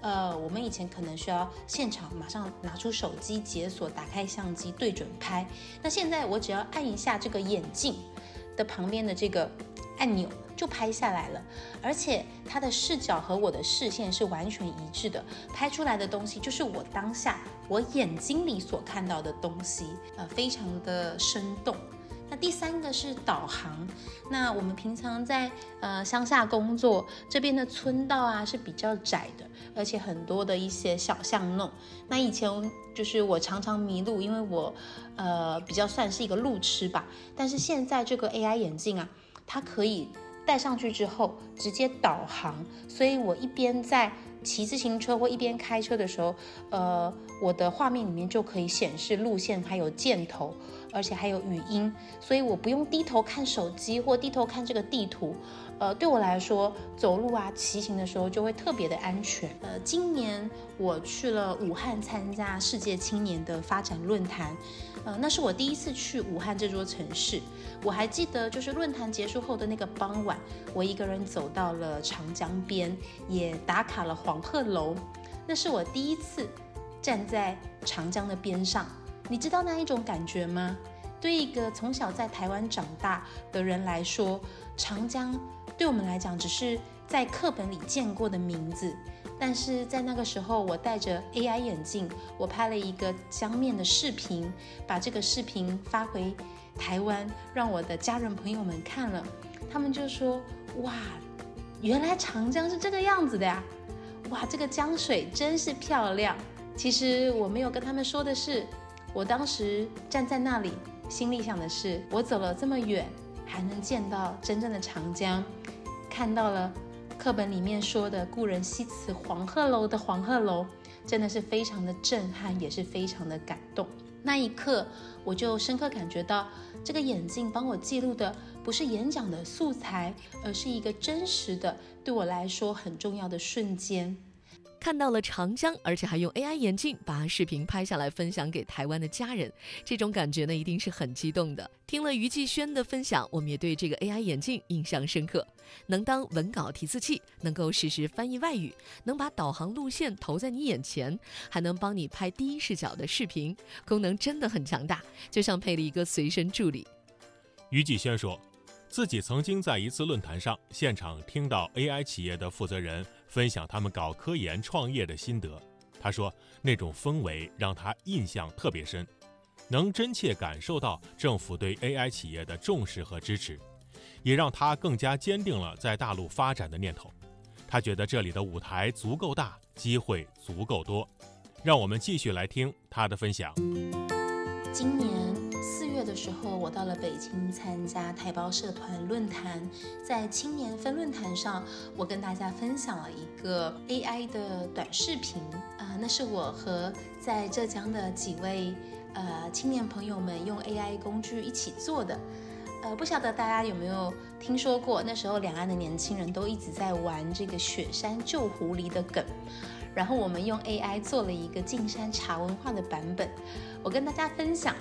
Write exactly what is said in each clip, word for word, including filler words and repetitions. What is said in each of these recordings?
呃，我们以前可能需要现场马上拿出手机解锁，打开相机对准拍。那现在我只要按一下这个眼镜的旁边的这个按钮，就拍下来了，而且它的视角和我的视线是完全一致的，拍出来的东西就是我当下我眼睛里所看到的东西，呃，非常的生动。那第三个是导航。那我们平常在呃乡下工作，这边的村道啊是比较窄的，而且很多的一些小巷弄。那以前就是我常常迷路，因为我呃比较算是一个路痴吧。但是现在这个 A I 眼镜啊，它可以戴上去之后直接导航，所以我一边在骑自行车或一边开车的时候，呃，我的画面里面就可以显示路线，还有箭头，而且还有语音，所以我不用低头看手机或低头看这个地图。呃，对我来说，走路啊、骑行的时候就会特别的安全。呃，今年我去了武汉参加世界青年的发展论坛，呃，那是我第一次去武汉这座城市。我还记得，就是论坛结束后的那个傍晚，我一个人走到了长江边，也打卡了黄鹤楼。那是我第一次站在长江的边上，你知道那一种感觉吗？对一个从小在台湾长大的人来说，长江对我们来讲只是在课本里见过的名字，但是在那个时候，我戴着 A I 眼镜，我拍了一个江面的视频，把这个视频发回台湾，让我的家人朋友们看了，他们就说：哇，原来长江是这个样子的呀！哇，这个江水真是漂亮。其实我没有跟他们说的是，我当时站在那里，心里想的是，我走了这么远，还能见到真正的长江，看到了课本里面说的故人西辞黄鹤楼的黄鹤楼，真的是非常的震撼，也是非常的感动。那一刻，我就深刻感觉到，这个眼镜帮我记录的不是演讲的素材，而是一个真实的，对我来说很重要的瞬间。 看到了长江，而且还用 A I 眼镜把视频拍下来分享给台湾的家人，这种感觉呢，一定是很激动的。听了于继轩的分享，我们也对这个 A I 眼镜印象深刻，能当文稿提字器，能够实时翻译外语，能把导航路线投在你眼前，还能帮你拍第一视角的视频，功能真的很强大，就像配了一个随身助理。 于继轩说，自己曾经在一次论坛上现场听到 A I 企业的负责人分享他们搞科研创业的心得。他说那种氛围让他印象特别深，能真切感受到政府对 A I 企业的重视和支持，也让他更加坚定了在大陆发展的念头。他觉得这里的舞台足够大，机会足够多。让我们继续来听他的分享。 今年四月的时候，我到了北京参加台胞社团论坛，在青年分论坛上，我跟大家分享了一个 A I 的短视频，呃，那是我和在浙江的几位呃青年朋友们用 A I 工具一起做的。呃，不晓得大家有没有听说过，那时候两岸的年轻人都一直在玩这个雪山救狐狸的梗，然后我们用 A I 做了一个进山茶文化的版本。我跟大家分享，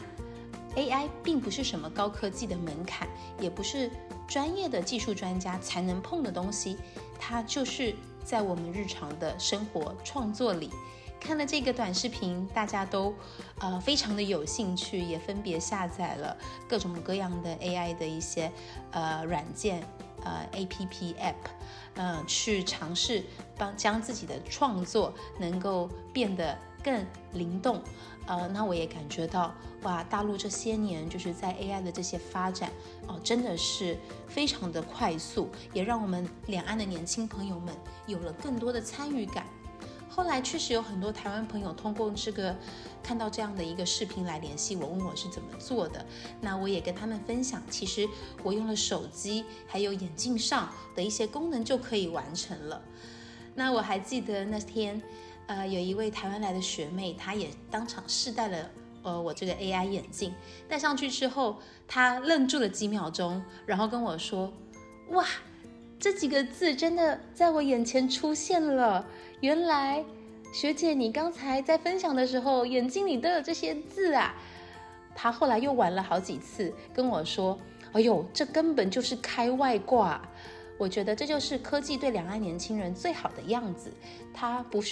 A I 并不是什么高科技的门槛，也不是专业的技术专家才能碰的东西，它就是在我们日常的生活创作里。看了这个短视频，大家都呃非常的有兴趣，也分别下载了各种各样的 A I 的一些呃软件呃 A P P App， 呃去尝试帮将自己的创作能够变得更灵动。呃，那我也感觉到，哇，大陆这些年就是在 A I 的这些发展，哦，真的是非常的快速，也让我们两岸的年轻朋友们有了更多的参与感。后来确实有很多台湾朋友通过这个看到这样的一个视频来联系我，问我是怎么做的。那我也跟他们分享，其实我用了手机还有眼镜上的一些功能就可以完成了。那我还记得那天呃，有一位台湾来的学妹，她也当场试戴了呃我这个 A I 眼镜，戴上去之后，她愣住了几秒钟，然后跟我说：哇，这几个字真的在我眼前出现了，原来学姐你刚才在分享的时候，眼睛里都有这些字啊。她后来又玩了好几次，跟我说：哎呦，这根本就是开外挂。我觉得这就是科技对两岸年轻人最好的样子，它不是